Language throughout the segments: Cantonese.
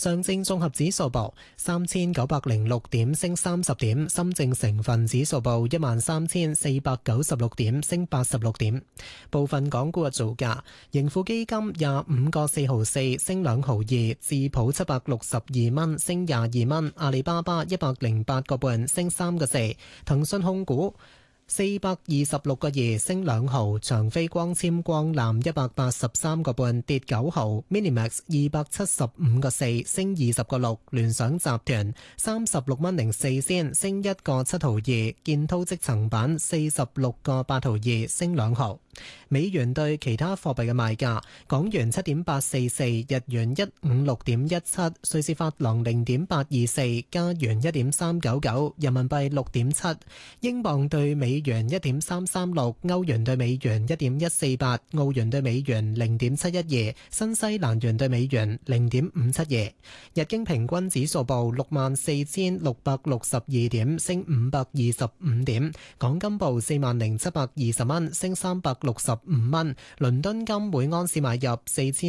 上證綜合指數報3906點，升30點；深證成分指數報13496點，升86點。部分港股嘅造價：盈富基金25個4毫4，升2毫2；智普762蚊，升22蚊；阿里巴巴108個半，升3個4；騰訊控股426個2，升2毫；長飛光纖光纜183個半，跌9毫；Minimax 275個4，升20個6；聯想集團36蚊04仙，升1個7毫2；建滔積層板46個8毫2，升2毫。美元對其他貨幣嘅賣價：港元7.844，日元156.17，瑞士法郎0.824，加元1.399，人民幣6.7，英鎊對美元1.336，歐元對美元1.148，澳元對美元0.712，新西蘭元對美元0.572。日經平均指數報64,662點，升525點。港金報40,720蚊，升365蚊。倫敦金每安士買入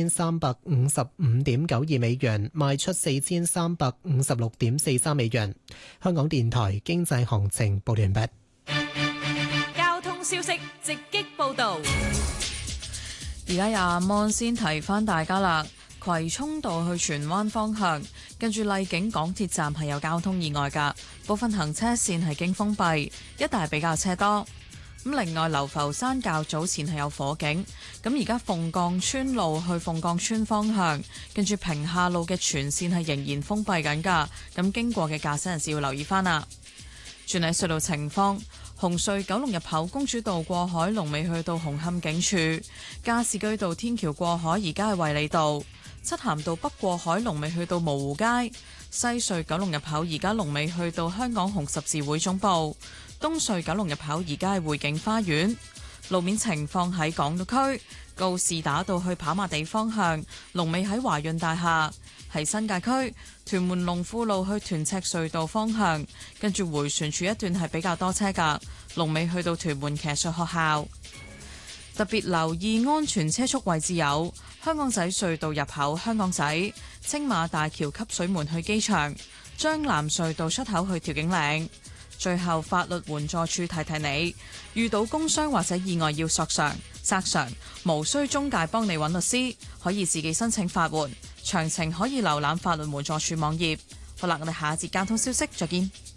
4355.92美元，賣出4356.43美元。香港電台經濟行情報完畢。 交通消息直擊報道。 而家阿摩先提翻大家啦，葵涌道去荃灣方向，跟住荔景港鐵站係有交通意外㗎，部分行車線係經封閉，一帶比較車多。咁另外，流浮山較早前係有火警，咁而家鳳崗村路去鳳崗村方向，跟住屏廈路嘅全線係仍然封閉緊㗎，咁經過嘅駕駛人士要留意翻啦。轉喺隧道情況，紅隧九龍入口公主道過海龍尾去到紅磡警署，加士居道天橋過海而家係衛理道，漆咸道北過海龍尾去到蕪湖街，西隧九龍入口而家龍尾去到香港紅十字會總部。東隧九龍入口而家係匯景花園。路面情況喺港島區告士打道去跑馬地方向，龍尾喺華潤大廈；喺新界區屯門龍富路去屯赤隧道方向，跟住迴旋處一段係比較多車㗎，龍尾去到屯門騎術學校。特別留意安全車速位置有香港仔隧道入口、香港仔青馬大橋汲水門去機場、將藍隧道出口去調景嶺。最後，法律援助處提提你，遇到工傷或者意外要索償、索償，無需中介幫你揾律師，可以自己申請法援。詳情可以瀏覽法律援助處網頁。好啦，我哋下一節交通消息再見。